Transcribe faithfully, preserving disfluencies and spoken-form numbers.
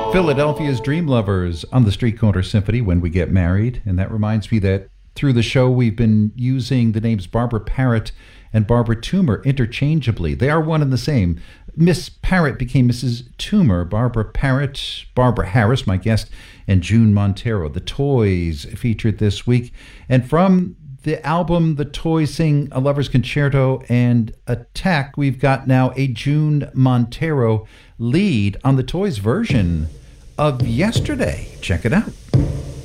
Philadelphia's Dream Lovers on the Street Corner Symphony, When We Get Married. And that reminds me that through the show we've been using the names Barbara Parrott and Barbara Toomer interchangeably. They are one and the same. Miss Parrott became Missus Toomer. Barbara Parrott, Barbara Harris, my guest, and June Montero. The Toys featured this week. And from the album The Toys sing A Lover's Concerto and Attack, we've got now a June Montero lead on the Toys version of Yesterday. Check it out.